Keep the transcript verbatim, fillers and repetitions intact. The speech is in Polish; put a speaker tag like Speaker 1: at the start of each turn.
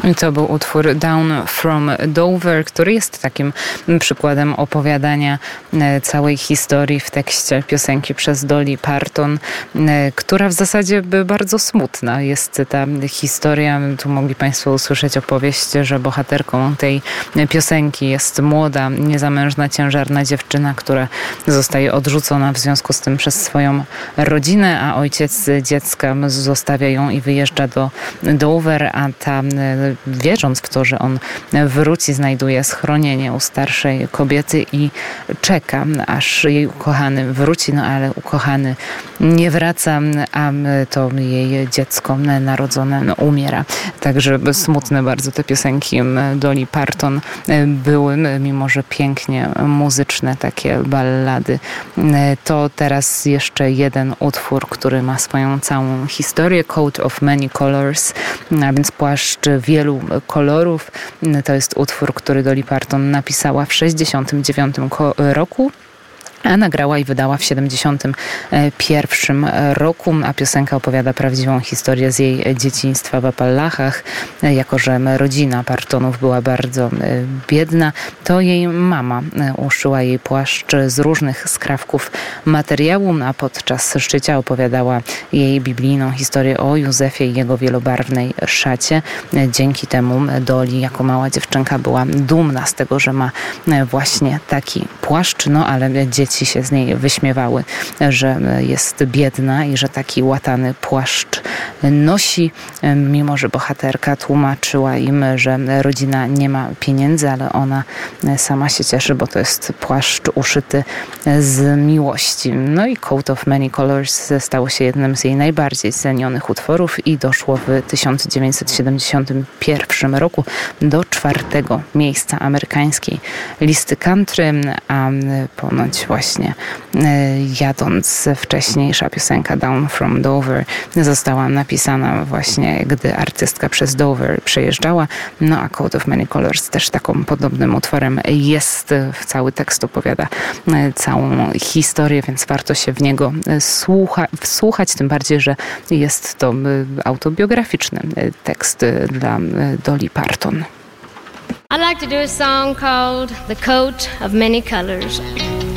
Speaker 1: To był utwór Down from Dover, który jest takim przykładem opowiadania całej historii w tekście piosenki przez Dolly Parton, która w zasadzie bardzo smutna jest ta historia. Tu mogli Państwo usłyszeć opowieść, że bohaterką tej piosenki jest młoda, niezamężna, ciężarna dziewczyna, która zostaje odrzucona w związku z tym przez swoją rodzinę, a ojciec dziecka zostawia ją i wyjeżdża do Dover, a ta, wierząc w to, że on wróci, znajduje schronienie u starszej kobiety i czeka, aż jej ukochany wróci, no ale ukochany nie wraca, a to jej dziecko narodzone umiera. Także smutne bardzo te piosenki Dolly Parton były, mimo że pięknie muzyczne, takie ballady. To teraz jeszcze jeden utwór, który ma swoją całą historię. Coat of Many Colors, a więc płaszcz wielu kolorów. To jest utwór, który Dolly Parton napisała w sześćdziesiątym dziewiątym roku. A nagrała i wydała w siedemdziesiątym pierwszym roku, a piosenka opowiada prawdziwą historię z jej dzieciństwa w Appalachach. Jako że rodzina Partonów była bardzo biedna, to jej mama uszyła jej płaszcz z różnych skrawków materiału, a podczas szczycia opowiadała jej biblijną historię o Józefie i jego wielobarwnej szacie. Dzięki temu Dolly jako mała dziewczynka była dumna z tego, że ma właśnie taki płaszcz, no ale dzieci się z niej wyśmiewały, że jest biedna i że taki łatany płaszcz nosi, mimo że bohaterka tłumaczyła im, że rodzina nie ma pieniędzy, ale ona sama się cieszy, bo to jest płaszcz uszyty z miłości. No i Coat of Many Colors stało się jednym z jej najbardziej cenionych utworów i doszło w tysiąc dziewięćset siedemdziesiątym pierwszym roku do czwartego miejsca amerykańskiej listy country, a ponoć właśnie jadąc wcześniejsza piosenka Down from Dover została napisana właśnie, gdy artystka przez Dover przejeżdżała. No a Coat of Many Colors też taką podobnym utworem jest. Cały tekst opowiada całą historię, więc warto się w niego słucha, wsłuchać, tym bardziej, że jest to autobiograficzny tekst dla Dolly Parton.
Speaker 2: I'd like to do a song called The Coat of Many Colors.